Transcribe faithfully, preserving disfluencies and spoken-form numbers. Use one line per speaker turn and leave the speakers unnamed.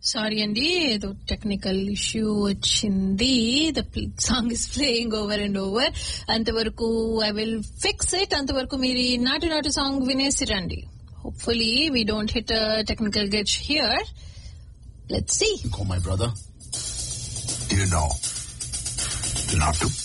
Sorry అండి, ఏదో technical issue వచ్చింది. The song is playing over and over. అంతవరకు ఐ విల్ ఫిక్స్ ఇట్. అంతవరకు మీరు ఈ నాటు నాటు సాంగ్ వినేసి రండి. Hopefully we don't hit technical glitch here. Let's see.
Call my brother. Do you know? You have to.